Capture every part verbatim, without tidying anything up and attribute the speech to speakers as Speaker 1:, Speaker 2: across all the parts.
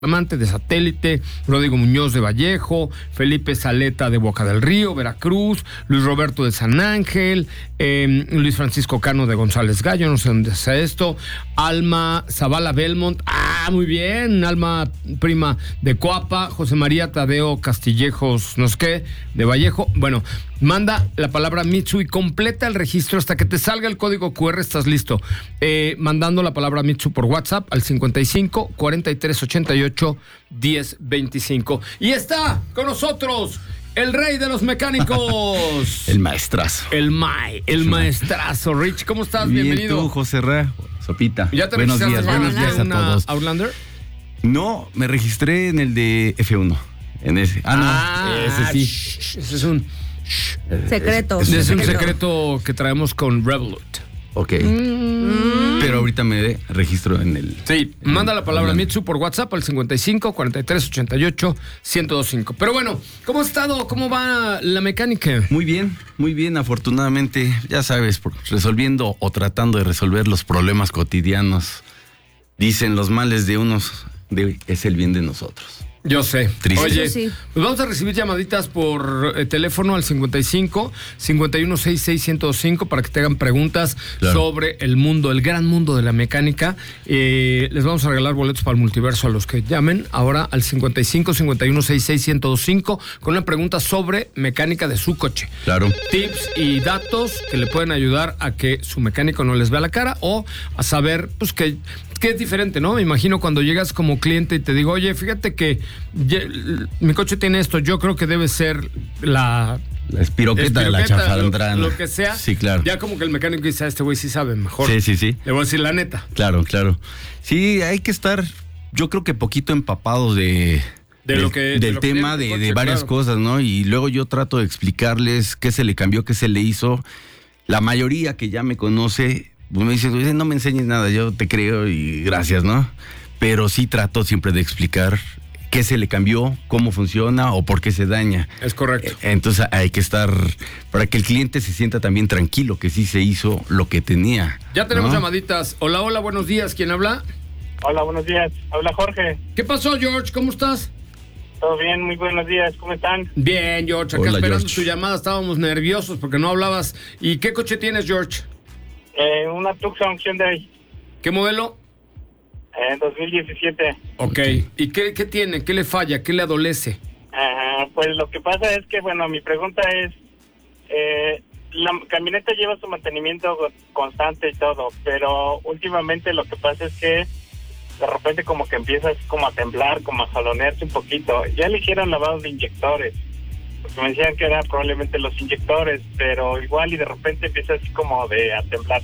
Speaker 1: Amante de Satélite, Rodrigo Muñoz de Vallejo, Felipe Saleta de Boca del Río, Veracruz, Luis Roberto de San Ángel, eh, Luis Francisco Cano de González Gallo, no sé dónde está esto, Alma Zavala Belmont, ah, muy bien, Alma Prima de Coapa, José María Tadeo Castillejos, no sé qué, de Vallejo. Bueno, manda la palabra Mitsu y completa el registro hasta que te salga el código cu erre, estás listo. Eh, mandando la palabra Mitsu por WhatsApp al cincuenta y cinco, cuarenta y tres, ochenta y ocho, diez, veinticinco. Y está con nosotros el rey de los mecánicos.
Speaker 2: El maestrazo.
Speaker 1: El Mae, el maestrazo. Rich, ¿cómo estás?
Speaker 2: Bien,
Speaker 1: Bienvenido.
Speaker 2: Tú, José Ra, Sopita.
Speaker 1: ¿Ya te
Speaker 2: buenos días,
Speaker 1: registraste
Speaker 2: buenos días a
Speaker 1: una
Speaker 2: todos.
Speaker 1: Outlander?
Speaker 2: No, me registré en el de efe uno. En ese. Ah, no.
Speaker 1: Ah,
Speaker 2: ese sí.
Speaker 1: shh, ese es un
Speaker 3: Secreto.
Speaker 2: Es-
Speaker 1: es un
Speaker 2: secreto.
Speaker 1: secreto que traemos con Revolut.
Speaker 2: Ok. Pero ahorita me registro en el...
Speaker 1: Sí, manda la palabra
Speaker 2: Outlander.
Speaker 1: Mitsu por WhatsApp al cincuenta y cinco, cuarenta y tres, ochenta y ocho, ciento veinticinco. Pero bueno, ¿cómo ha estado? ¿Cómo va la mecánica?
Speaker 2: Muy bien, muy bien, afortunadamente, ya sabes, por- resolviendo o tratando de resolver los problemas cotidianos. Dicen los males de unos de- es el bien de nosotros.
Speaker 1: Yo sé.
Speaker 2: Triste.
Speaker 1: Oye,
Speaker 3: Eso sí.
Speaker 1: pues vamos a recibir llamaditas por eh, teléfono al cincuenta y cinco, cincuenta y uno, sesenta y seis, ciento cinco para que te hagan preguntas
Speaker 2: Claro.
Speaker 1: sobre el mundo, el gran mundo de la mecánica. Eh, les vamos a regalar boletos para el multiverso a los que llamen ahora al cincuenta y cinco, cincuenta y uno, sesenta y seis, ciento cinco con una pregunta sobre mecánica de su coche.
Speaker 2: Claro.
Speaker 1: Tips y datos que le pueden ayudar a que su mecánico no les vea la cara o a saber, pues, que, que es diferente, ¿no? Me imagino cuando llegas como cliente y te digo, oye, fíjate que ye- mi coche tiene esto, yo creo que debe ser la...
Speaker 2: La espiroqueta de la
Speaker 1: espiroqueta,
Speaker 2: chafaldrana.
Speaker 1: Lo, lo que sea.
Speaker 2: Sí, claro.
Speaker 1: Ya como que el mecánico dice, "Ah, este güey sí sabe mejor.
Speaker 2: Sí, sí, sí.
Speaker 1: Le voy a decir la neta.
Speaker 2: Claro, claro. Sí, hay que estar, yo creo que poquito empapados de,
Speaker 1: De
Speaker 2: del,
Speaker 1: lo que- de
Speaker 2: del
Speaker 1: lo que
Speaker 2: tema,
Speaker 1: tiene
Speaker 2: de,
Speaker 1: el
Speaker 2: de
Speaker 1: coche,
Speaker 2: varias
Speaker 1: claro.
Speaker 2: cosas, ¿no? Y luego yo trato de explicarles qué se le cambió, qué se le hizo. La mayoría que ya me conoce, pues me dice, "Oye, no me enseñes nada, yo te creo y gracias, ¿no?" Pero sí trato siempre de explicar qué se le cambió, cómo funciona o por qué se daña.
Speaker 1: Es correcto.
Speaker 2: Entonces hay que estar, para que el cliente se sienta también tranquilo, que sí se hizo lo que tenía.
Speaker 1: Ya tenemos
Speaker 2: ¿no?
Speaker 1: llamaditas. Hola, hola, buenos días. ¿Quién habla?
Speaker 4: Hola, buenos días. Habla Jorge.
Speaker 1: ¿Qué pasó, George? ¿Cómo estás?
Speaker 4: Todo bien, muy buenos días. ¿Cómo están?
Speaker 1: Bien, George, acá
Speaker 2: Hola,
Speaker 1: esperando
Speaker 2: George.
Speaker 1: tu llamada, estábamos nerviosos porque no hablabas. ¿Y qué coche tienes, George?
Speaker 4: Eh, una Tucson Hyundai
Speaker 1: ¿Qué modelo?
Speaker 4: eh, dos mil diecisiete.
Speaker 1: Ok. ¿Y qué, qué tiene? ¿Qué le falla? ¿Qué le adolece?
Speaker 4: Ah, pues lo que pasa es que, bueno, mi pregunta es, eh, la camioneta lleva su mantenimiento constante y todo, pero últimamente lo que pasa es que de repente como que empieza así como a temblar, como a jalonearse un poquito. Ya le hicieron lavado de inyectores, porque me decían que eran probablemente los inyectores, pero igual y de repente empieza así como de a temblar.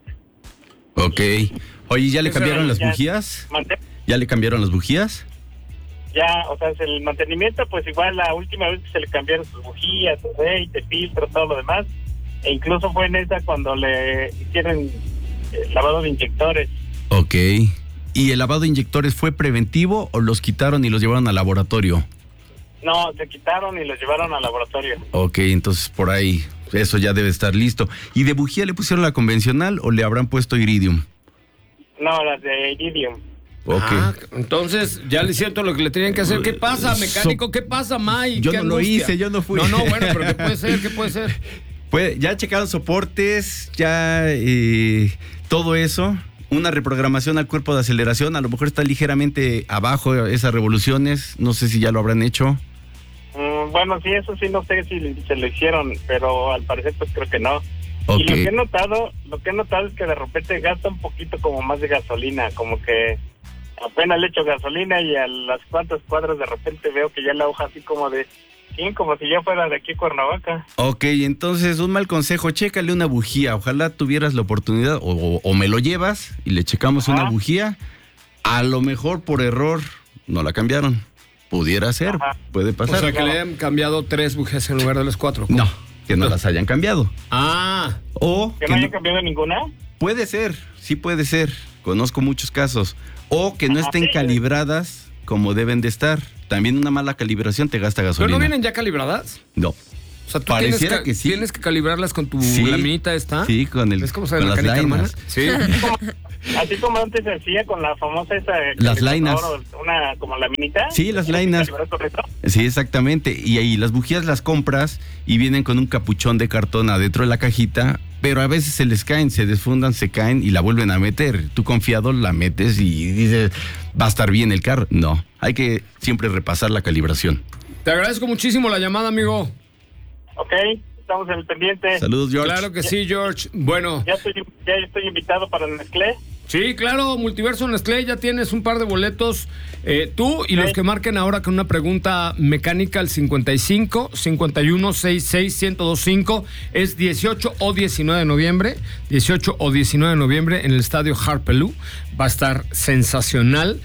Speaker 2: Ok. Oye, ¿ya le
Speaker 1: Eso
Speaker 2: cambiaron
Speaker 4: era
Speaker 2: las
Speaker 4: ya-
Speaker 2: bujías?
Speaker 4: Mante-
Speaker 2: ¿Ya le cambiaron las bujías?
Speaker 4: Ya, o sea, el mantenimiento, pues igual la última vez que se le cambiaron sus bujías, aceite, filtro, todo lo demás, e incluso fue en esa cuando le hicieron eh, lavado de inyectores.
Speaker 2: Ok. ¿Y el lavado de inyectores fue preventivo o los quitaron y los llevaron al laboratorio?
Speaker 4: No, se quitaron y los llevaron al laboratorio.
Speaker 2: Ok, entonces por ahí, eso ya debe estar listo. ¿Y de bujía le pusieron la convencional o le habrán puesto iridium?
Speaker 4: No, las de iridium.
Speaker 2: Ok.
Speaker 1: Ah, entonces ya le hicieron todo lo que le tenían que hacer. ¿Qué pasa, mecánico?
Speaker 2: So-
Speaker 1: ¿Qué pasa, May?
Speaker 2: Yo
Speaker 1: ¿Qué
Speaker 2: no lo
Speaker 1: angustia?
Speaker 2: hice, yo no fui.
Speaker 1: No, no, bueno, pero ¿qué puede ser? ¿Qué puede ser?
Speaker 2: Pues ya checaron soportes, ya eh, todo eso. Una reprogramación al cuerpo de aceleración, a lo mejor está ligeramente abajo esas revoluciones, no sé si ya lo habrán hecho.
Speaker 4: Mm, bueno, sí, eso sí, no sé si se lo hicieron, pero al parecer pues creo que no.
Speaker 2: Ok.
Speaker 4: Y lo que he notado, lo que he notado es que de repente gasta un poquito como más de gasolina, como que apenas le echo gasolina y a las cuantas cuadras de repente veo que ya la hoja así como de, sí, como si ya fuera de aquí a Cuernavaca.
Speaker 2: Ok, entonces un mal consejo, chécale una bujía, ojalá tuvieras la oportunidad o, o- o me lo llevas y le checamos
Speaker 4: Ajá.
Speaker 2: una bujía, a lo mejor por error no la cambiaron, pudiera ser,
Speaker 4: Ajá.
Speaker 2: puede
Speaker 1: O
Speaker 2: pasar.
Speaker 1: sea, que le hayan cambiado tres bujías en lugar de las cuatro.
Speaker 2: No, que no las hayan cambiado.
Speaker 1: Ah,
Speaker 2: O
Speaker 4: ¿Que
Speaker 2: que
Speaker 4: no haya
Speaker 2: no-
Speaker 4: cambiado ninguna?
Speaker 2: puede ser, sí puede ser, conozco muchos casos, o que no
Speaker 4: Ajá,
Speaker 2: estén
Speaker 4: sí.
Speaker 2: calibradas como deben de estar. También una mala calibración te gasta
Speaker 1: ¿pero
Speaker 2: gasolina.
Speaker 1: no vienen ya calibradas?
Speaker 2: No.
Speaker 1: O sea, tú
Speaker 2: Pareciera
Speaker 1: tienes que,
Speaker 2: que sí.
Speaker 1: tienes que calibrarlas con tu
Speaker 2: Sí.
Speaker 1: laminita esta.
Speaker 2: Sí, con el
Speaker 1: ¿Ves cómo se
Speaker 2: con
Speaker 1: ve
Speaker 2: las
Speaker 1: mecánica, hermana?
Speaker 2: lainas.
Speaker 1: Sí.
Speaker 4: Así como antes se hacía con la famosa esa...
Speaker 2: Las lainas.
Speaker 4: Una como laminita.
Speaker 2: Sí, las lainas. Sí, exactamente. Y ahí las bujías las compras y vienen con un capuchón de cartón adentro de la cajita, pero a veces se les caen, se desfundan, se caen y la vuelven a meter. Tú confiado la metes y dices, va a estar bien el carro. No, hay que siempre repasar la calibración.
Speaker 1: Te agradezco muchísimo la llamada, amigo.
Speaker 4: Ok, estamos en el pendiente.
Speaker 2: Saludos, George.
Speaker 1: Claro que sí, George. Bueno.
Speaker 4: Ya estoy, ya estoy invitado para el Nestlé.
Speaker 1: Sí, claro, Multiverso Nestlé, ya tienes un par de boletos. Eh, tú y sí. Los que marquen ahora con una pregunta mecánica al cincuenta y cinco, cincuenta y uno, sesenta y seis, ciento veinticinco es dieciocho o diecinueve de noviembre. dieciocho o diecinueve de noviembre en el estadio Harpelú. Va a estar sensacional.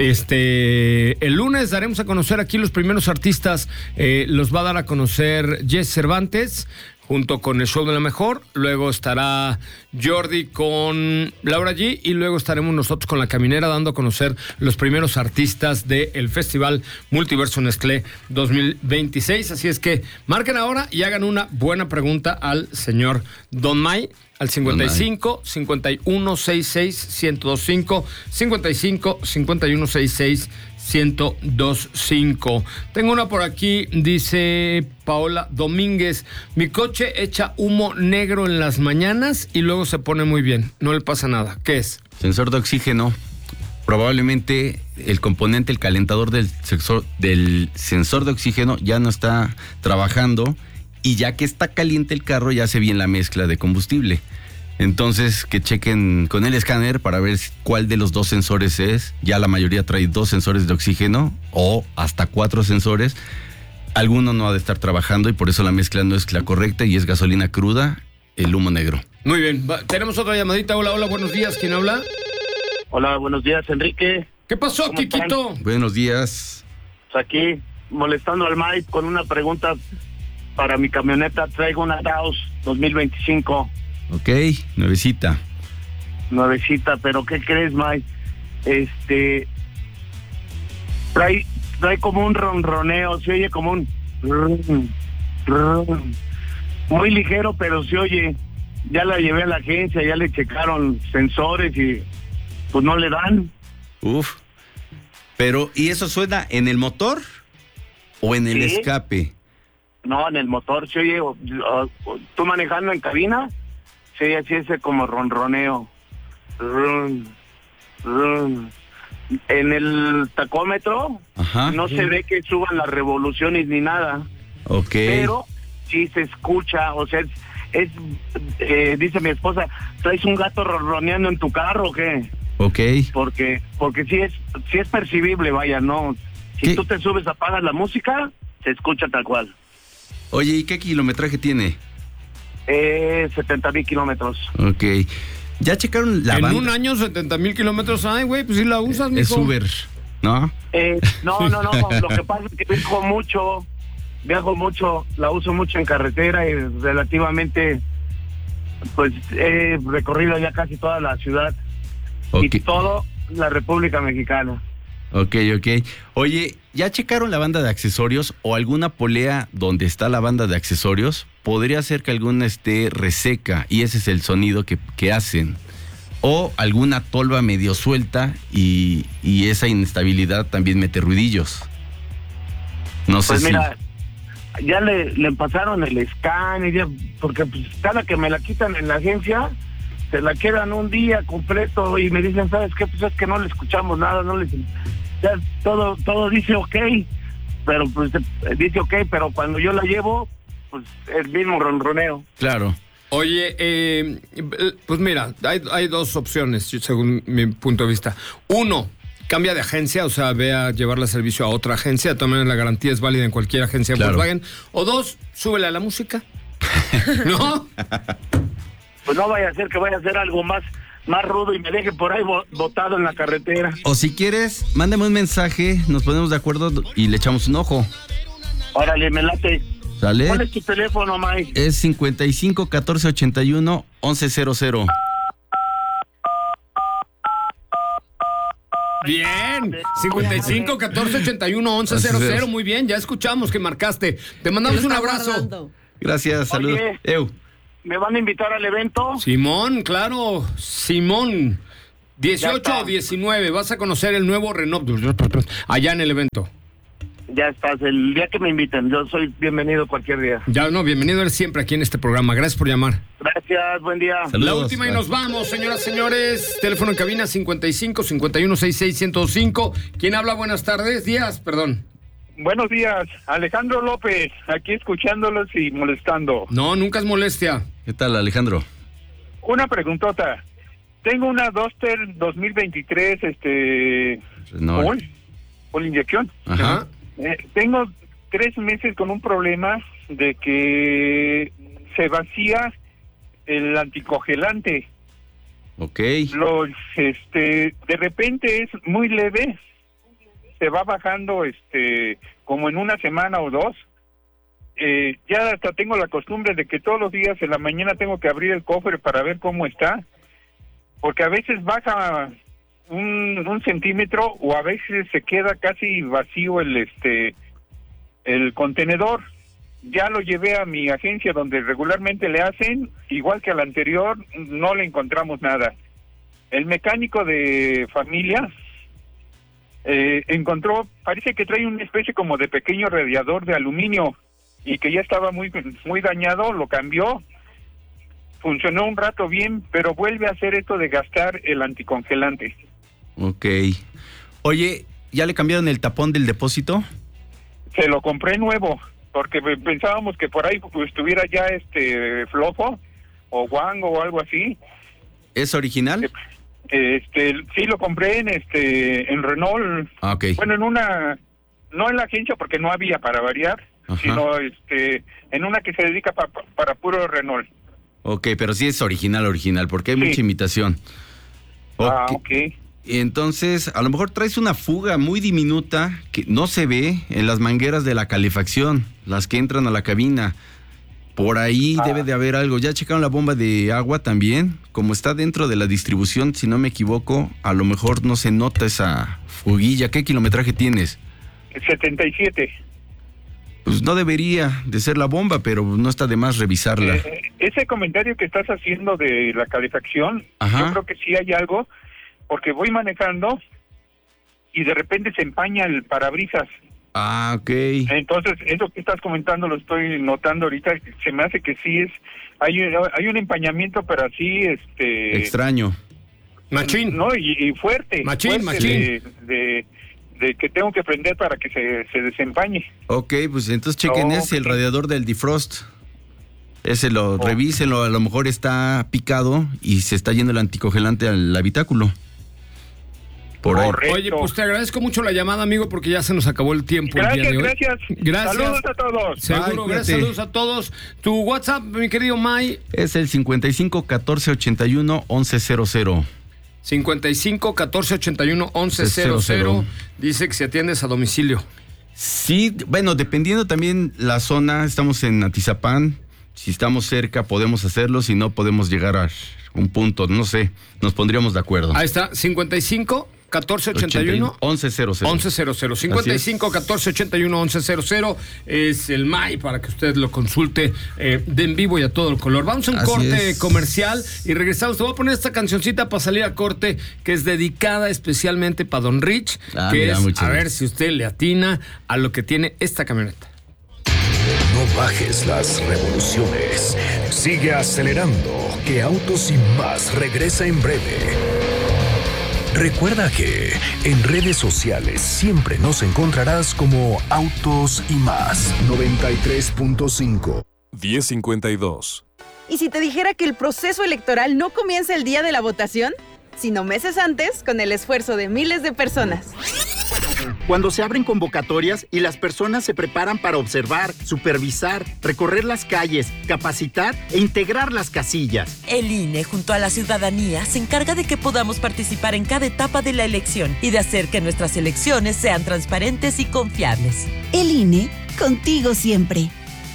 Speaker 1: Este, el lunes daremos a conocer aquí los primeros artistas. Eh, los va a dar a conocer Jess Cervantes junto con el Show de la Mejor. Luego estará Jordi con Laura G. Y luego estaremos nosotros con La Caminera dando a conocer los primeros artistas del Festival Multiverso Nestlé dos mil veintiséis. Así es que marquen ahora y hagan una buena pregunta al señor Don May al cincuenta y cinco, cincuenta y uno, sesenta y seis, ciento veinticinco, cincuenta y cinco, cincuenta y uno, sesenta y seis, ciento veinticinco. Tengo una por aquí, dice Paola Domínguez. Mi coche echa humo negro en las mañanas y luego se pone muy bien. No le pasa nada. ¿Qué es?
Speaker 2: Sensor de oxígeno. Probablemente el componente, el calentador del sensor, del sensor de oxígeno ya no está trabajando y ya que está caliente el carro ya hace bien la mezcla de combustible. Entonces, que chequen con el escáner para ver cuál de los dos sensores es. Ya la mayoría trae dos sensores de oxígeno o hasta cuatro sensores. Alguno no ha de estar trabajando y por eso la mezcla no es la correcta y es gasolina cruda, el humo negro.
Speaker 1: Muy bien, va, tenemos otra llamadita. Hola, hola, buenos días. ¿Quién habla?
Speaker 4: Hola, buenos días, Enrique.
Speaker 1: ¿Qué pasó, Kikito?
Speaker 2: Están? Buenos días.
Speaker 4: Pues aquí, molestando al Mike con una pregunta para mi camioneta. Traigo una Taos dos mil veinticinco.
Speaker 2: Ok, nuevecita.
Speaker 4: Nuevecita, pero ¿qué crees, Mike? Este... Trae, trae como un ronroneo, se oye como un... Muy ligero, pero se oye. Ya la llevé a la agencia, ya le checaron sensores y pues no le dan.
Speaker 2: Uf. Pero, ¿y eso suena en el motor o en el
Speaker 4: ¿Sí?
Speaker 2: escape?
Speaker 4: No, en el motor se oye. Uh, uh, tú manejando en cabina, se oye así ese como ronroneo. Run, run. En el tacómetro,
Speaker 2: Ajá.
Speaker 4: no se ve que suban las revoluciones ni nada.
Speaker 2: Ok.
Speaker 4: Pero sí se escucha, o sea, es, es eh, dice mi esposa, ¿traes un gato ronroneando en tu carro o qué?
Speaker 2: Ok.
Speaker 4: Porque porque sí es sí es percibible, vaya, no. Si
Speaker 2: ¿Qué?
Speaker 4: tú te subes, apagas la música, se escucha tal cual.
Speaker 2: Oye, ¿y qué kilometraje tiene?
Speaker 4: Eh, setenta mil kilómetros.
Speaker 2: Ok. ¿Ya checaron la
Speaker 1: en
Speaker 2: banda?
Speaker 1: un año, setenta mil kilómetros. Ay, güey, pues sí la usas, mijo.
Speaker 2: Es Uber, ¿no?
Speaker 4: Eh, no, no, no, lo que pasa es que viajo mucho, viajo mucho, la uso mucho en carretera y relativamente, pues he recorrido ya casi toda la ciudad
Speaker 2: Ok.
Speaker 4: y todo la República Mexicana.
Speaker 2: Ok, ok. Oye, ¿ya checaron la banda de accesorios o alguna polea donde está la banda de accesorios? Podría ser que alguna esté reseca y ese es el sonido que, que hacen. O alguna tolva medio suelta y, y esa inestabilidad también mete ruidillos. No sé
Speaker 4: Pues
Speaker 2: si...
Speaker 4: mira, ya le, le pasaron el scan y ya, porque pues cada que me la quitan en la agencia, se la quedan un día completo y me dicen, ¿sabes qué? Pues es que no le escuchamos nada, no les... Ya todo, todo dice ok, pero pues dice ok, pero cuando yo la llevo, pues el mismo ronroneo.
Speaker 2: Claro.
Speaker 1: Oye, eh, pues mira, hay, hay dos opciones, según mi punto de vista. Uno, cambia de agencia, o sea, ve a llevarle servicio a otra agencia. De todas maneras, la garantía es válida en cualquier agencia de
Speaker 2: Claro.
Speaker 1: Volkswagen. O dos, súbele a la música. ¿No?
Speaker 4: Pues no vaya a ser que vaya a hacer algo más, más rudo y me deje por ahí bo- botado en la carretera.
Speaker 2: O si quieres, mándame un mensaje, nos ponemos de acuerdo y le echamos un ojo.
Speaker 4: Órale, me late.
Speaker 2: ¿Sale?
Speaker 4: ¿Cuál es tu teléfono, Mike?
Speaker 2: Es cincuenta y cinco, catorce, ochenta y uno, once cero cero.
Speaker 1: Bien. cincuenta y cinco, catorce, ochenta y uno, once cero cero. Muy bien, ya escuchamos que marcaste. Te mandamos un
Speaker 3: Está
Speaker 1: abrazo.
Speaker 3: guardando.
Speaker 2: Gracias, saludos.
Speaker 3: Oye,
Speaker 2: Eu.
Speaker 3: ¿me van a invitar al evento?
Speaker 1: Simón, claro, Simón. dieciocho o diecinueve, vas a conocer el nuevo Renault allá en el evento.
Speaker 3: Ya estás, el día que me inviten, yo soy bienvenido cualquier día.
Speaker 1: Ya no, bienvenido eres siempre aquí en este programa. Gracias por llamar.
Speaker 3: Gracias, buen día.
Speaker 2: Saludos.
Speaker 1: La última y nos vamos, señoras, señores. Teléfono en cabina cincuenta y cinco, cincuenta y uno, sesenta y seis, ciento cinco. ¿Quién habla? Buenas tardes. Días, perdón.
Speaker 5: Buenos días, Alejandro López, aquí escuchándolos y molestando.
Speaker 1: No, nunca es molestia.
Speaker 2: ¿Qué tal, Alejandro?
Speaker 5: Una preguntota. Tengo una Duster dos mil veintitrés, este...
Speaker 2: Renault.
Speaker 5: Full, full inyección.
Speaker 2: Ajá.
Speaker 5: Eh, tengo tres meses con un problema de que se vacía el anticongelante.
Speaker 2: Ok.
Speaker 5: Los, este, de repente es muy leve, se va bajando, este, como en una semana o dos. Eh, ya hasta tengo la costumbre de que todos los días en la mañana tengo que abrir el cofre para ver cómo está, porque a veces baja un, un centímetro o a veces se queda casi vacío el, este, el contenedor. Ya lo llevé a mi agencia donde regularmente le hacen, igual que al anterior, no le encontramos nada. El mecánico de familia eh, encontró, parece que trae una especie como de pequeño radiador de aluminio y que ya estaba muy, muy dañado, lo cambió, funcionó un rato bien, pero vuelve a hacer esto de gastar el anticongelante.
Speaker 2: Ok. Oye, ¿ya le cambiaron el tapón del depósito?
Speaker 5: Se lo compré nuevo, porque pensábamos que por ahí pues, estuviera ya este flojo o guango o algo así.
Speaker 2: ¿Es original?
Speaker 5: Este, sí lo compré en este en Renault.
Speaker 2: Ah, ok.
Speaker 5: Bueno, en una, no en la agencia porque no había para variar,
Speaker 2: Ajá.
Speaker 5: sino este en una que se dedica pa, pa, para puro Renault.
Speaker 2: Ok, pero sí es original, original, porque hay
Speaker 5: Sí.
Speaker 2: mucha imitación.
Speaker 5: Ah,
Speaker 2: Ok.
Speaker 5: ok.
Speaker 2: Entonces, a lo mejor traes una fuga muy diminuta que no se ve en las mangueras de la calefacción, las que entran a la cabina. Por ahí
Speaker 5: Ah.
Speaker 2: debe de haber algo. ¿Ya checaron la bomba de agua también? Como está dentro de la distribución, si no me equivoco, a lo mejor no se nota esa fuguilla. ¿Qué kilometraje tienes?
Speaker 5: setenta y siete.
Speaker 2: Pues no debería de ser la bomba, pero no está de más revisarla.
Speaker 5: Eh, ese comentario que estás haciendo de la calefacción,
Speaker 2: Ajá.
Speaker 5: yo creo que sí hay algo, porque voy manejando y de repente se empaña el parabrisas.
Speaker 2: Ah, ok.
Speaker 5: Entonces, eso que estás comentando lo estoy notando ahorita, se me hace que sí es, hay, hay un empañamiento, pero así, este...
Speaker 2: Extraño.
Speaker 1: Machín.
Speaker 5: No, y, y fuerte.
Speaker 1: Machín,
Speaker 5: fuerte
Speaker 1: machín.
Speaker 5: De, de, de que tengo que prender para que se, se desempañe.
Speaker 2: Ok, pues entonces chequen
Speaker 5: No,
Speaker 2: ese, el
Speaker 5: ok.
Speaker 2: radiador del defrost. Ese lo
Speaker 5: Oh.
Speaker 2: revísenlo, a lo mejor está picado y se está yendo el anticongelante al habitáculo. Por ahí.
Speaker 5: Correcto.
Speaker 1: Oye, pues te agradezco mucho la llamada, amigo, porque ya se nos acabó el tiempo el
Speaker 5: Gracias,
Speaker 1: día de hoy.
Speaker 5: gracias.
Speaker 1: Gracias.
Speaker 5: Saludos a todos.
Speaker 1: Seguro,
Speaker 2: Bye,
Speaker 1: gracias,
Speaker 2: cuídate.
Speaker 1: saludos a todos. Tu WhatsApp, mi querido May,
Speaker 2: Es el cincuenta y cinco, catorce, ochenta y uno, once cero cero.
Speaker 1: cincuenta y cinco, catorce, ochenta y uno, once cero cero. Dice que si atiendes a domicilio.
Speaker 2: Sí, bueno, dependiendo también la zona, estamos en Atizapán. Si estamos cerca podemos hacerlo, si no podemos llegar a un punto, no sé, nos pondríamos de acuerdo.
Speaker 1: Ahí está, cincuenta y cinco, catorce, ochenta y uno,
Speaker 2: once cero cero.
Speaker 1: once cero cero. cincuenta y cinco, catorce, ochenta y uno, once cero cero es el M A I para que usted lo consulte eh, de en vivo y a todo el color. Vamos a un
Speaker 2: Así
Speaker 1: corte
Speaker 2: es.
Speaker 1: comercial y regresamos. Te voy a poner esta cancioncita para salir a corte que es dedicada especialmente para Don Rich,
Speaker 2: Ah,
Speaker 1: que
Speaker 2: mira,
Speaker 1: es
Speaker 2: muchas
Speaker 1: a ver
Speaker 2: gracias.
Speaker 1: si usted le atina a lo que tiene esta camioneta.
Speaker 6: No bajes las revoluciones. Sigue acelerando, que Autos y Más regresa en breve. Recuerda que en redes sociales siempre nos encontrarás como Autos y Más. noventa y tres punto cinco.
Speaker 7: diez cincuenta y dos.
Speaker 8: ¿Y si te dijera que el proceso electoral no comienza el día de la votación, sino meses antes con el esfuerzo de miles de personas?
Speaker 9: Cuando se abren convocatorias y las personas se preparan para observar, supervisar, recorrer las calles, capacitar e integrar las casillas.
Speaker 10: El I N E, junto a la ciudadanía, se encarga de que podamos participar en cada etapa de la elección y de hacer que nuestras elecciones sean transparentes y confiables.
Speaker 11: El I N E, contigo siempre.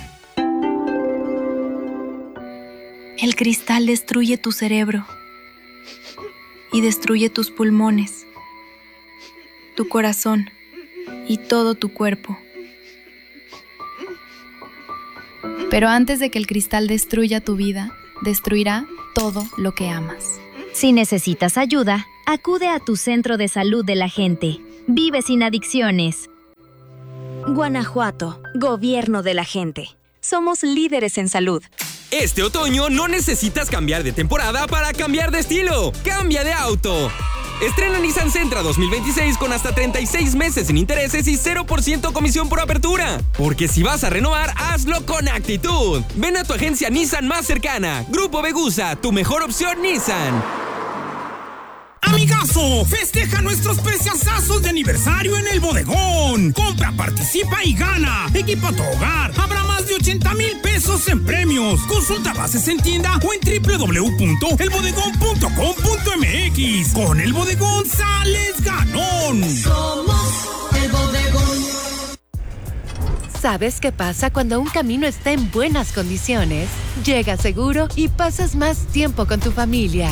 Speaker 11: El cristal destruye tu cerebro y destruye tus pulmones, tu corazón y todo tu cuerpo. Pero antes de que el cristal destruya tu vida, destruirá todo lo que amas.
Speaker 12: Si necesitas ayuda, acude a tu centro de salud de la gente. Vive sin adicciones. Guanajuato, gobierno de la gente. Somos líderes en salud.
Speaker 13: Este otoño no necesitas cambiar de temporada para cambiar de estilo. ¡Cambia de auto! Estrena Nissan Sentra dos mil veintiséis con hasta treinta y seis meses sin intereses y cero por ciento comisión por apertura. Porque si vas a renovar, hazlo con actitud. Ven a tu agencia Nissan más cercana. Grupo Vegusa, tu mejor opción Nissan.
Speaker 14: ¡Amigazo! ¡Festeja nuestros preciosazos de aniversario en El Bodegón! Compra, participa y gana. Equipa tu hogar. Habrá más de ochenta mil pesos en premios. Consulta bases en tienda o en doble u doble u doble u punto el bodegón punto com punto m x. Con El Bodegón sales ganón.
Speaker 15: Somos El Bodegón.
Speaker 16: ¿Sabes qué pasa cuando un camino está en buenas condiciones? Llegas seguro y pasas más tiempo con tu familia.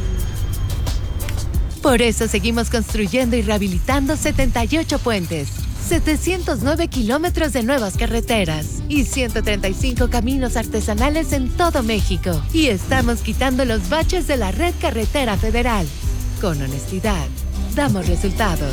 Speaker 16: Por eso seguimos construyendo y rehabilitando setenta y ocho puentes, setecientos nueve kilómetros de nuevas carreteras y ciento treinta y cinco caminos artesanales en todo México. Y estamos quitando los baches de la red carretera federal. Con honestidad, damos resultados.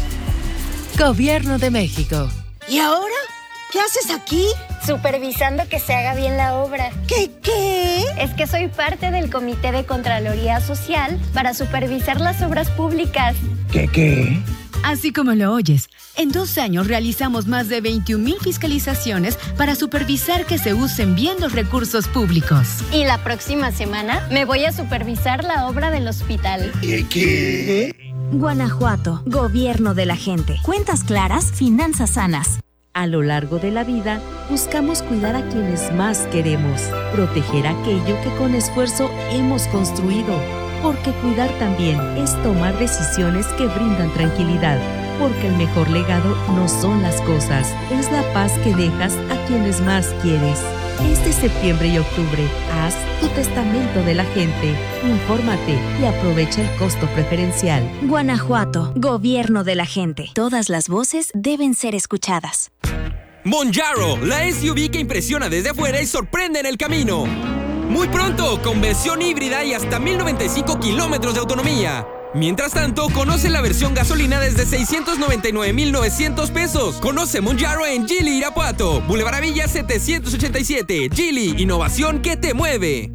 Speaker 16: Gobierno de México.
Speaker 17: ¿Y ahora? ¿Qué haces aquí?
Speaker 18: Supervisando que se haga bien la obra.
Speaker 17: ¿Qué qué?
Speaker 18: Es que soy parte del Comité de Contraloría Social para supervisar las obras públicas.
Speaker 17: ¿Qué qué?
Speaker 19: Así como lo oyes, en dos años realizamos más de veintiún mil fiscalizaciones para supervisar que se usen bien los recursos públicos.
Speaker 18: Y la próxima semana me voy a supervisar la obra del hospital.
Speaker 17: ¿Qué qué?
Speaker 12: Guanajuato, gobierno de la gente. Cuentas claras, finanzas sanas.
Speaker 20: A lo largo de la vida, buscamos cuidar a quienes más queremos, proteger aquello que con esfuerzo hemos construido, porque cuidar también es tomar decisiones que brindan tranquilidad, porque el mejor legado no son las cosas, es la paz que dejas a quienes más quieres. Este septiembre y octubre, haz tu testamento de la gente, infórmate y aprovecha el costo preferencial.
Speaker 12: Guanajuato, gobierno de la gente. Todas las voces deben ser escuchadas.
Speaker 13: Monjaro, la S U V que impresiona desde afuera y sorprende en el camino. Muy pronto, con versión híbrida y hasta mil noventa y cinco kilómetros de autonomía. Mientras tanto, conoce la versión gasolina desde seiscientos noventa y nueve mil novecientos pesos. Conoce Monjaro en Gili, Irapuato, Boulevard Villa setecientos ochenta y siete. Gili, innovación que te mueve.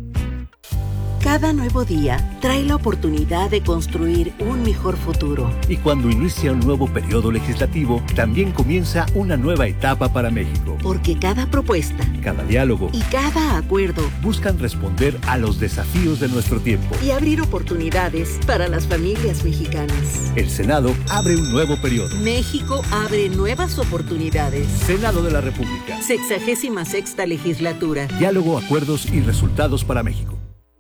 Speaker 21: Cada nuevo día trae la oportunidad de construir un mejor futuro.
Speaker 22: Y cuando inicia un nuevo periodo legislativo, también comienza una nueva etapa para México.
Speaker 21: Porque cada propuesta,
Speaker 22: cada diálogo
Speaker 21: y cada acuerdo
Speaker 22: buscan responder a los desafíos de nuestro tiempo
Speaker 21: y abrir oportunidades para las familias mexicanas.
Speaker 22: El Senado abre un nuevo periodo.
Speaker 21: México abre nuevas oportunidades.
Speaker 22: Senado de la República.
Speaker 21: Sexagésima sexta legislatura.
Speaker 22: Diálogo, acuerdos y resultados para México.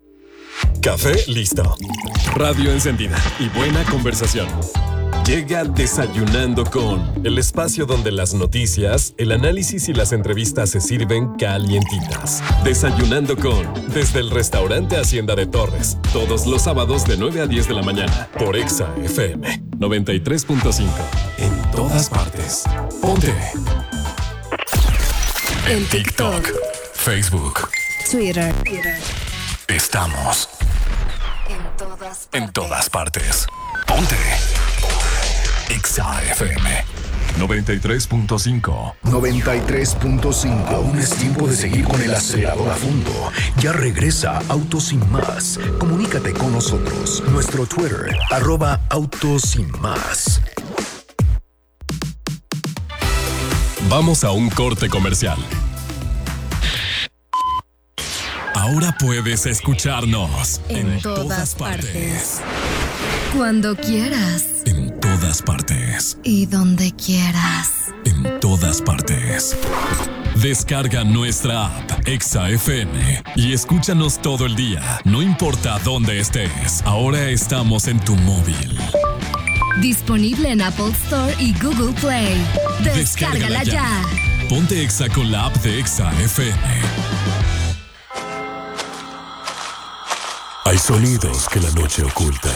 Speaker 7: Café listo. Radio encendida y buena conversación. Llega Desayunando con, el espacio donde las noticias, el análisis y las entrevistas se sirven calientitas. Desayunando con, desde el restaurante Hacienda de Torres, todos los sábados de nueve a diez de la mañana, por Exa F M noventa y tres punto cinco. En todas partes. Ponte. En TikTok, Facebook,
Speaker 11: Twitter.
Speaker 7: Estamos
Speaker 11: En todas partes.
Speaker 7: en todas partes. Ponte. Exa F M noventa y tres punto cinco.
Speaker 6: noventa y tres punto cinco. Aún es tiempo de seguir con el acelerador a fondo. Ya regresa Autos Sin Más. Comunícate con nosotros. Nuestro Twitter, arroba Autos Sin Más.
Speaker 7: Vamos a un corte comercial. Ahora puedes escucharnos
Speaker 11: En,
Speaker 7: en
Speaker 11: todas,
Speaker 7: todas
Speaker 11: partes.
Speaker 7: partes.
Speaker 11: Cuando quieras.
Speaker 7: En todas partes.
Speaker 11: Y donde quieras.
Speaker 7: En todas partes. Descarga nuestra app Exa F M y escúchanos todo el día, no importa dónde estés. Ahora estamos en tu móvil.
Speaker 11: Disponible en Apple Store y Google Play. Descárgala,
Speaker 7: Descárgala
Speaker 11: ya.
Speaker 7: ya. Ponte Exa con la app de Exa F M. Hay sonidos que la noche oculta.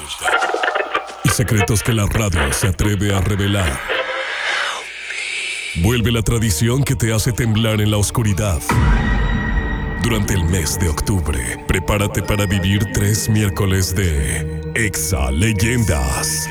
Speaker 7: Y secretos que la radio se atreve a revelar. Vuelve la tradición que te hace temblar en la oscuridad. Durante el mes de octubre, prepárate para vivir tres miércoles de Exa Leyendas.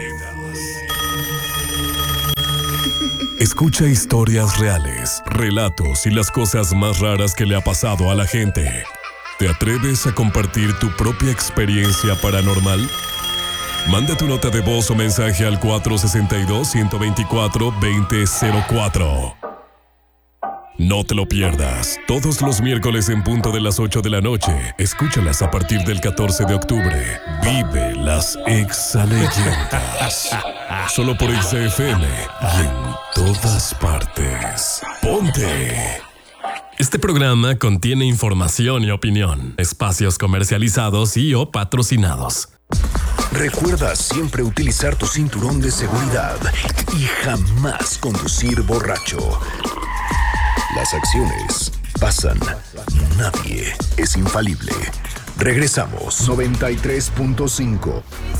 Speaker 7: Escucha historias reales, relatos y las cosas más raras que le ha pasado a la gente. ¿Te atreves a compartir tu propia experiencia paranormal? Manda tu nota de voz o mensaje al cuatro seis dos, uno dos cuatro, dos cero cero cuatro. No te lo pierdas. Todos los miércoles en punto de las ocho de la noche. Escúchalas a partir del catorce de octubre. Vive las Exaleyendas. Solo por Exa F M y en todas partes. ¡Ponte! Este programa contiene información y opinión, espacios comercializados y o patrocinados.
Speaker 6: Recuerda siempre utilizar tu cinturón de seguridad y jamás conducir borracho. Las acciones pasan, nadie es infalible. Regresamos. noventa y tres punto cinco.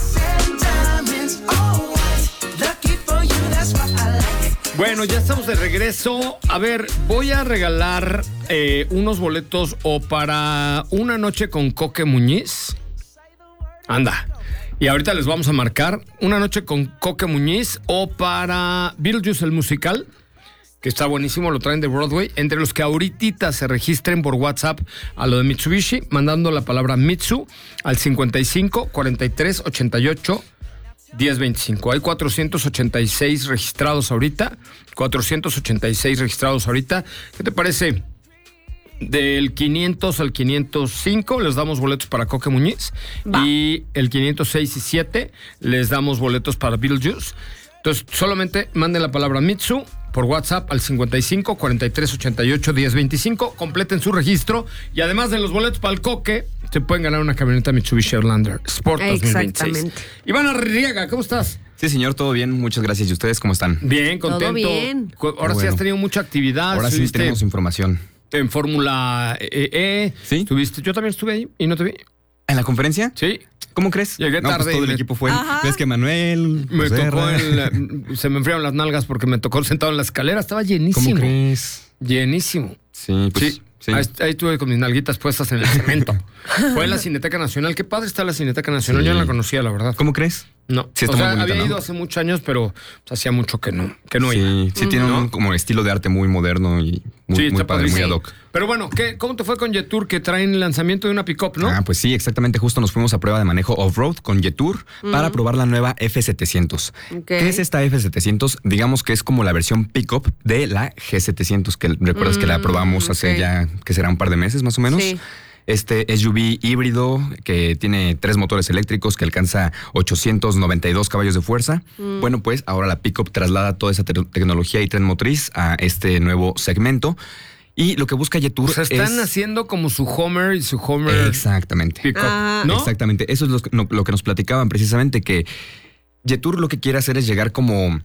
Speaker 1: Bueno, ya estamos de regreso. A ver, voy a regalar eh, unos boletos o para una noche con Coque Muñiz. Anda. Y ahorita les vamos a marcar una noche con Coque Muñiz o para Beetlejuice el musical, que está buenísimo, lo traen de Broadway. Entre los que ahorita se registren por WhatsApp a lo de Mitsubishi, mandando la palabra Mitsu al cincuenta y cinco, cuarenta y tres, ochenta y ocho, diez veinticinco. Hay cuatrocientos ochenta y seis registrados ahorita. cuatrocientos ochenta y seis registrados ahorita. ¿Qué te parece? Del quinientos al quinientos cinco les damos boletos para Coque Muñiz. Va. Y el quinientos seis y siete les damos boletos para Beetlejuice. Entonces, solamente manden la palabra Mitsu por WhatsApp al cincuenta y cinco, cuarenta y tres, ochenta y ocho, diez veinticinco. Completen su registro. Y además de los boletos para el Coque, se pueden ganar una camioneta Mitsubishi Outlander Sport dos mil veintiséis. Exactamente. Iván Arriaga, ¿cómo estás?
Speaker 3: Sí, señor, todo bien, muchas gracias. ¿Y ustedes cómo están?
Speaker 1: Bien, contento.
Speaker 8: Todo bien.
Speaker 1: Ahora
Speaker 3: bueno.
Speaker 1: sí has tenido mucha actividad.
Speaker 3: Ahora sí tenemos información.
Speaker 1: En Fórmula E. E.
Speaker 3: ¿Sí?
Speaker 1: ¿Estuviste? Yo también estuve ahí y no te vi.
Speaker 3: ¿En la conferencia?
Speaker 1: Sí.
Speaker 3: ¿Cómo crees?
Speaker 1: Llegué
Speaker 3: no,
Speaker 1: tarde.
Speaker 3: Pues todo el
Speaker 1: me...
Speaker 3: equipo fue. ¿Ves que Manuel?
Speaker 1: Me
Speaker 3: José
Speaker 1: tocó
Speaker 3: Ra...
Speaker 1: el, se me enfriaron las nalgas porque me tocó sentado en la escalera. Estaba llenísimo.
Speaker 3: ¿Cómo crees?
Speaker 1: Llenísimo.
Speaker 3: Sí, pues...
Speaker 1: Sí.
Speaker 3: Sí.
Speaker 1: Ahí, ahí estuve con mis nalguitas puestas en el cemento. Fue en la Cineteca Nacional. Qué padre está la Cineteca Nacional.
Speaker 3: Sí.
Speaker 1: Yo no la conocía, la verdad.
Speaker 3: ¿Cómo crees?
Speaker 1: No.
Speaker 3: Sí, está
Speaker 1: o sea,
Speaker 3: muy bonita,
Speaker 1: había
Speaker 3: ¿no?
Speaker 1: ido hace muchos años, pero pues, hacía mucho que no, que no
Speaker 3: sí,
Speaker 1: iba.
Speaker 3: Sí, tiene
Speaker 1: ¿no?
Speaker 3: un como estilo de arte muy moderno y muy,
Speaker 1: sí,
Speaker 3: muy padre, muy ad hoc.
Speaker 1: Pero bueno, ¿qué, ¿cómo te fue con Jetour que traen el lanzamiento de una pick-up, no?
Speaker 3: Ah, pues sí, exactamente. Justo nos fuimos a prueba de manejo off-road con Jetour mm. para probar la nueva F setecientos. Okay. ¿Qué es esta F setecientos? Digamos que es como la versión pick-up de la G setecientos, que recuerdas mm, que la probamos hace okay. ya, que será un par de meses más o menos. Sí. Este S U V híbrido que tiene tres motores eléctricos que alcanza ochocientos noventa y dos caballos de fuerza. Mm. Bueno, pues ahora la pickup traslada toda esa te- tecnología y tren motriz a este nuevo segmento. Y lo que busca Jetour
Speaker 1: es... O sea, están
Speaker 3: es...
Speaker 1: haciendo como su Homer y su Homer...
Speaker 3: Exactamente.
Speaker 1: Pickup,
Speaker 3: ah.
Speaker 1: ¿no?
Speaker 3: Exactamente. Eso es lo que, no, lo que nos platicaban precisamente, que Jetour lo que quiere hacer es llegar como...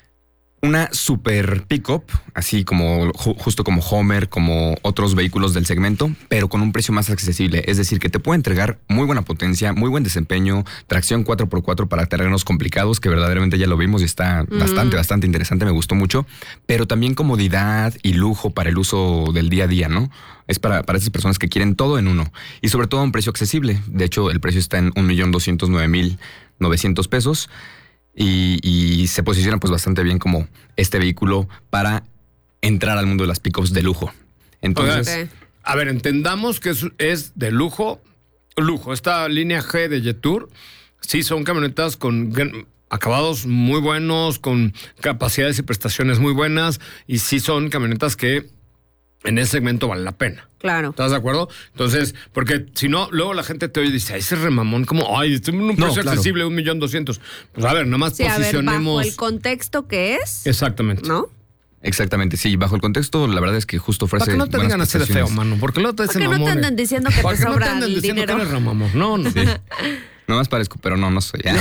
Speaker 3: una super pickup, así como ju- justo como Homer, como otros vehículos del segmento, pero con un precio más accesible. Es decir, que te puede entregar muy buena potencia, muy buen desempeño, tracción cuatro por cuatro para terrenos complicados, que verdaderamente ya lo vimos y está mm. bastante, bastante interesante, me gustó mucho, pero también comodidad y lujo para el uso del día a día, ¿no? Es para, para esas personas que quieren todo en uno y sobre todo a un precio accesible. De hecho, el precio está en un millón doscientos nueve mil novecientos pesos. Y, y se posiciona pues bastante bien como este vehículo para entrar al mundo de las pickups de lujo. Entonces,
Speaker 1: okay. A ver, entendamos que es, es de lujo, lujo. Esta línea G de Jetour, sí son camionetas con acabados muy buenos, con capacidades y prestaciones muy buenas, y sí son camionetas que en ese segmento vale la pena.
Speaker 8: Claro.
Speaker 1: ¿Estás de acuerdo? Entonces, porque si no, luego la gente te oye y dice, ay, ese remamón, como, ay, este es un precio no, claro. accesible, un millón doscientos. Pues a ver, nada más sí, posicionemos.
Speaker 8: A ver, bajo el contexto que es.
Speaker 1: Exactamente.
Speaker 8: ¿No?
Speaker 3: Exactamente, sí. Bajo el contexto, la verdad es que justo ofrece.
Speaker 1: ¿Para que no te digan así de feo, mano? Porque luego te dicen
Speaker 8: ¿Por qué no te andan diciendo que te sobra
Speaker 1: no te
Speaker 8: el dinero?
Speaker 1: Que eres remamón? No, no. Sí.
Speaker 3: No más parezco, pero no, no soy. ¿eh?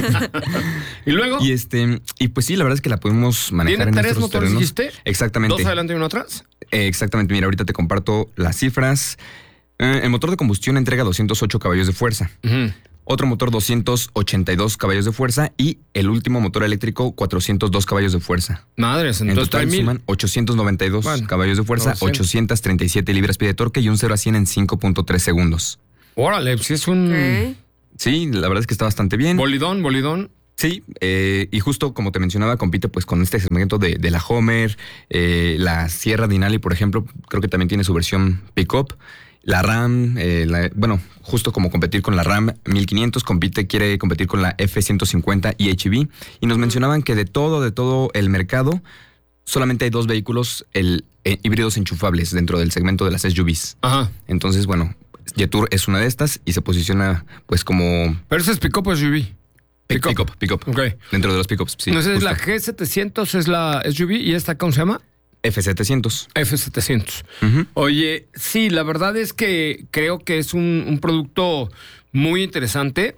Speaker 1: ¿Y luego?
Speaker 3: Y este, y pues sí, la verdad es que la podemos manejar en
Speaker 1: tres
Speaker 3: nuestros terrenos.
Speaker 1: ¿Dijiste?
Speaker 3: Exactamente.
Speaker 1: ¿Dos adelante y uno atrás?
Speaker 3: Eh, exactamente, mira, ahorita te comparto las cifras. Eh, el motor de combustión entrega doscientos ocho caballos de fuerza. Uh-huh. otro motor doscientos ochenta y dos caballos de fuerza y el último motor eléctrico cuatrocientos dos caballos de fuerza.
Speaker 1: Madres,
Speaker 3: en
Speaker 1: entonces
Speaker 3: total suman ochocientos noventa y dos bueno, caballos de fuerza, novecientos. ochocientos treinta y siete libras-pie de torque y un cero a cien en cinco punto tres segundos.
Speaker 1: Órale, si es un...
Speaker 3: Okay. Sí, la verdad es que está bastante bien.
Speaker 1: Bolidón, bolidón.
Speaker 3: Sí, eh, y justo como te mencionaba, compite pues con este segmento de, de la Homer, eh, la Sierra Denali, por ejemplo, creo que también tiene su versión pick-up. La Ram, eh, la, bueno, justo como competir con la Ram mil quinientos, compite, quiere competir con la F ciento cincuenta E H V. Y nos mencionaban que de todo, de todo el mercado, solamente hay dos vehículos el, eh, híbridos enchufables dentro del segmento de las S U Vs.
Speaker 1: Ajá.
Speaker 3: Entonces, bueno, Jetour es una de estas y se posiciona pues como...
Speaker 1: ¿Pero ese es pick-up o S U V?
Speaker 3: Pick-up, pick-up. Pick
Speaker 1: okay.
Speaker 3: Dentro de los pick-ups, sí.
Speaker 1: Entonces justo. La G setecientos es la S U V y esta, ¿cómo se llama?
Speaker 3: F setecientos.
Speaker 1: F setecientos. Uh-huh. Oye, sí, la verdad es que creo que es un, un producto muy interesante.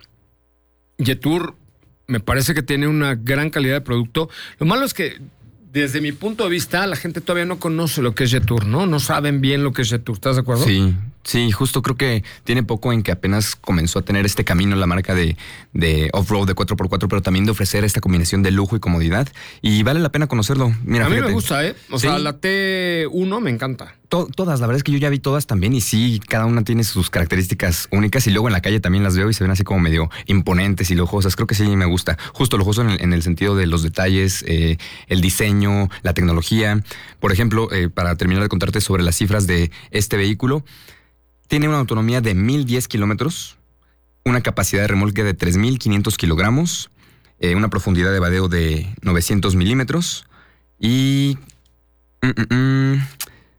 Speaker 1: Jetour me parece que tiene una gran calidad de producto. Lo malo es que, desde mi punto de vista, la gente todavía no conoce lo que es Jetour, ¿no? No saben bien lo que es Jetour, ¿estás de acuerdo?
Speaker 3: Sí, sí, justo creo que tiene poco en que apenas comenzó a tener este camino la marca de, de off-road de cuatro por cuatro, pero también de ofrecer esta combinación de lujo y comodidad. Y vale la pena conocerlo. Mira,
Speaker 1: a mí
Speaker 3: fíjate.
Speaker 1: Me gusta, ¿eh? O
Speaker 3: ¿Sí?
Speaker 1: sea, la T uno me encanta.
Speaker 3: To- todas, la verdad es que yo ya vi todas también y sí, cada una tiene sus características únicas y luego en la calle también las veo y se ven así como medio imponentes y lujosas. Creo que sí me gusta. Justo lujoso en el, en el sentido de los detalles, eh, el diseño, la tecnología. Por ejemplo, eh, para terminar de contarte sobre las cifras de este vehículo, tiene una autonomía de mil diez kilómetros, una capacidad de remolque de tres mil quinientos kilogramos, eh, una profundidad de vadeo de novecientos milímetros y... Mm, mm, mm,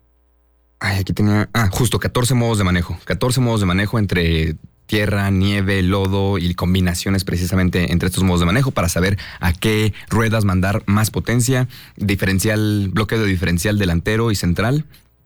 Speaker 3: Ay, aquí tenía... Ah, justo, catorce modos de manejo. catorce modos de manejo entre tierra, nieve, lodo y combinaciones precisamente entre estos modos de manejo para saber a qué ruedas mandar más potencia, diferencial, bloqueo de diferencial delantero y central.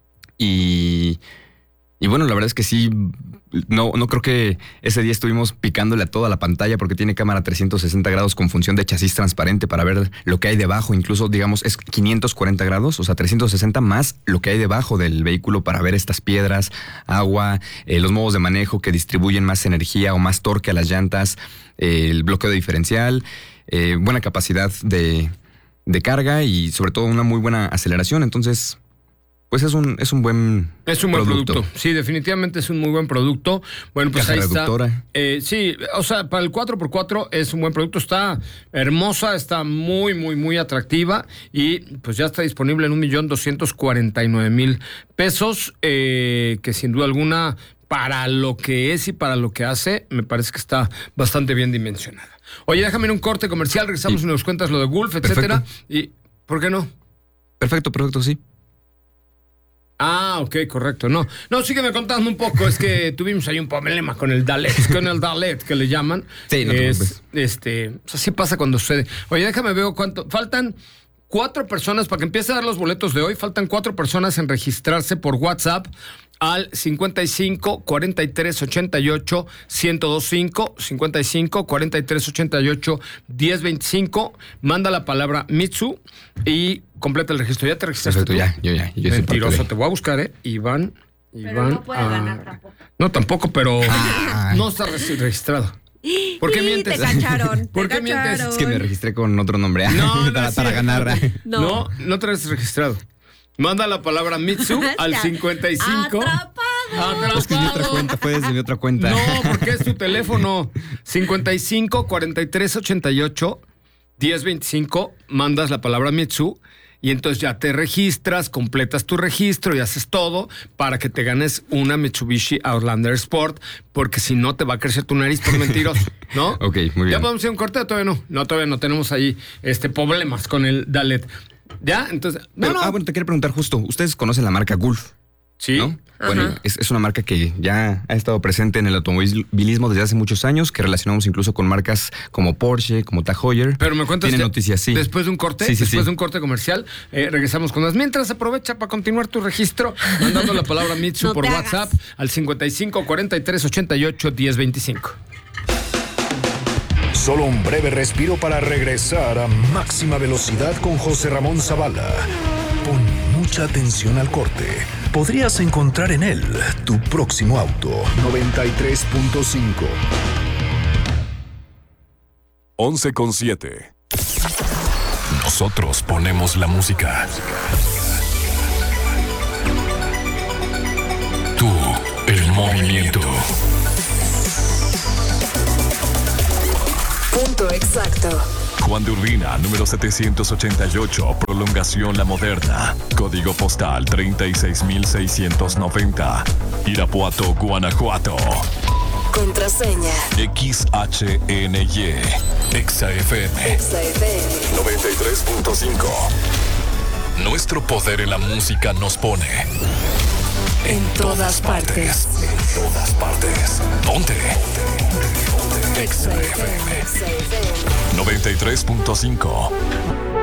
Speaker 3: Y... Y bueno, la verdad es que sí, no, no creo que ese día estuvimos picándole a toda la pantalla porque tiene cámara trescientos sesenta grados con función de chasis transparente para ver lo que hay debajo. Incluso, digamos, es quinientos cuarenta grados, o sea, trescientos sesenta más lo que hay debajo del vehículo para ver estas piedras, agua, eh, los modos de manejo que distribuyen más energía o más torque a las llantas, eh, el bloqueo de diferencial, eh, buena capacidad de, de carga y sobre todo una muy buena aceleración. Entonces... Pues es un, es un buen
Speaker 1: Es un buen producto.
Speaker 3: producto.
Speaker 1: Sí, definitivamente es un muy buen producto. Bueno, pues
Speaker 3: Caja
Speaker 1: ahí
Speaker 3: reductora.
Speaker 1: está. Eh, sí, o sea, para el cuatro por cuatro es un buen producto. Está hermosa, está muy, muy, muy atractiva y pues ya está disponible en un millón doscientos cuarenta y nueve mil pesos, eh, que sin duda alguna, para lo que es y para lo que hace, me parece que está bastante bien dimensionada. Oye, déjame ir a un corte comercial, regresamos y nos cuentas lo de Gulf, etcétera. Y, ¿por qué no?
Speaker 3: Perfecto, perfecto, sí.
Speaker 1: Ah, ok, correcto. No, no, sígueme contando un poco. Es que tuvimos ahí un problema con el Dalet, con el Dalet que le llaman.
Speaker 3: Sí, no te
Speaker 1: es,
Speaker 3: preocupes.
Speaker 1: este, o sea, sí pasa cuando sucede. Oye, déjame ver cuánto. Faltan cuatro personas para que empiece a dar los boletos de hoy. Faltan cuatro personas en registrarse por WhatsApp al cincuenta y cinco, cuarenta y tres, ochenta y ocho, ciento veinticinco, cincuenta y cinco, cuarenta y tres, ochenta y ocho, diez veinticinco. Manda la palabra Mitsu y completa el registro. ¿Ya te registraste?
Speaker 3: Perfecto, ya, yo ya. Yo
Speaker 1: Mentiroso,
Speaker 3: soy
Speaker 1: te voy a buscar, ¿eh? Iván. Iván.
Speaker 18: Pero no puede
Speaker 1: ah,
Speaker 18: ganar tampoco.
Speaker 1: No, tampoco, pero
Speaker 3: Ay.
Speaker 1: no está re- registrado. ¿Por qué
Speaker 18: Y
Speaker 1: mientes?
Speaker 18: te cacharon.
Speaker 1: ¿Por
Speaker 18: te
Speaker 1: qué mientes?
Speaker 18: cacharon.
Speaker 3: Es que me registré con otro nombre.
Speaker 1: No, no
Speaker 3: para,
Speaker 1: es
Speaker 3: para
Speaker 1: cierto.
Speaker 3: ganar.
Speaker 1: No, no, no te has registrado. Manda la palabra Mitsu al cincuenta y cinco.
Speaker 18: Atrapado.
Speaker 3: Es que es mi otra cuenta, fue desde mi otra cuenta.
Speaker 1: No, porque es tu teléfono. cincuenta y cinco, cuarenta y tres, ochenta y ocho, diez veinticinco. Mandas la palabra Mitsu y entonces ya te registras, completas tu registro y haces todo para que te ganes una Mitsubishi Outlander Sport, porque si no te va a crecer tu nariz por mentiroso, ¿no?
Speaker 3: Ok, muy bien.
Speaker 1: ¿Ya podemos hacer un corte? Todavía no. No, todavía no. Tenemos ahí este, problemas con el Dalet. ¿Ya? Entonces...
Speaker 3: Pero,
Speaker 1: no, no.
Speaker 3: Ah, bueno, te quería preguntar justo. ¿Ustedes conocen la marca Gulf?
Speaker 1: Sí.
Speaker 3: ¿No? Bueno, es, es una marca que ya ha estado presente en el automovilismo desde hace muchos años, que relacionamos incluso con marcas como Porsche, como Tag Heuer.
Speaker 1: Pero me cuentas
Speaker 3: Tiene
Speaker 1: ya-
Speaker 3: noticias, sí.
Speaker 1: Después de un corte,
Speaker 3: Sí, sí,
Speaker 1: después
Speaker 3: sí.
Speaker 1: de un corte comercial, eh, regresamos con las. Mientras aprovecha para continuar tu registro, mandando la palabra Mitsu
Speaker 18: No
Speaker 1: por
Speaker 18: te
Speaker 1: WhatsApp al cincuenta y cinco, cuarenta y tres, ochenta y ocho, diez veinticinco.
Speaker 6: Solo un breve respiro para regresar a máxima velocidad con José Ramón Zavala. Pon mucha atención al corte. Podrías encontrar en él tu próximo auto. noventa y tres punto cinco.
Speaker 7: once con siete. Nosotros ponemos la música. Tú, el movimiento.
Speaker 4: Punto exacto.
Speaker 7: Juan de Urbina, número setecientos ochenta y ocho, Prolongación La Moderna. Código postal treinta y seis mil seiscientos noventa. Irapuato, Guanajuato.
Speaker 4: Contraseña.
Speaker 7: X H N Y. Exa F M.
Speaker 4: Exa F M.
Speaker 7: noventa y tres punto cinco. Nuestro poder en la música nos pone
Speaker 4: en todas partes.
Speaker 7: En todas partes. Ponte. Exa F M. noventa y tres punto cinco.